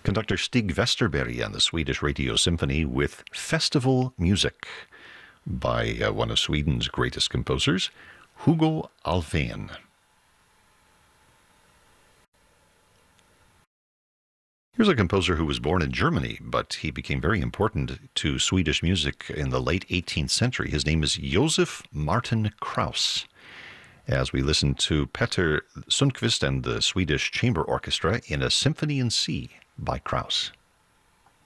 conductor Stig Westerberg and the Swedish Radio Symphony with Festival Music by one of Sweden's greatest composers, Hugo Alfvén. Here's a composer who was born in Germany, but he became very important to Swedish music in the late 18th century. His name is Josef Martin Krauss. As we listen to Petter Sundqvist and the Swedish Chamber Orchestra in a Symphony in C by Krauss.